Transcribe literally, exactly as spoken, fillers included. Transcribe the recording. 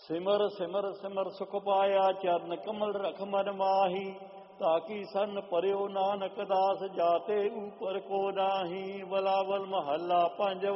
ਸਿਮਰ ਸਿਮਰ ਸਿਮਰ ਸੁਖ ਪਾਇਆ ਚਰਨ ਕਮਲ ਰਖ ਮਨ ਮਾਹੀ। ਤਾਕੀ ਸੰਨ ਪਰਿਓ ਨਾਨਕ ਦਾਸ ਜਾਤੇ ਉਪਰ ਕੋ ਨਾਹੀ। ਬਲਾਵਲ ਮਹੱਲਾ ਪੰਜਵਾ।